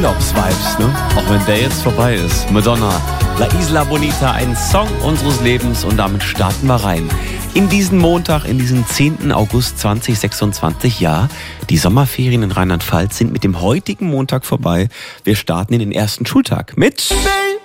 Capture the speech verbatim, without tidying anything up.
Urlaubsvibes, ne? Auch wenn der jetzt vorbei ist. Madonna, La Isla Bonita, ein Song unseres Lebens und damit starten wir rein. In diesen Montag, in diesen zehnten August zweitausendsechsundzwanzig, ja, die Sommerferien in Rheinland-Pfalz sind mit dem heutigen Montag vorbei. Wir starten in den ersten Schultag mit...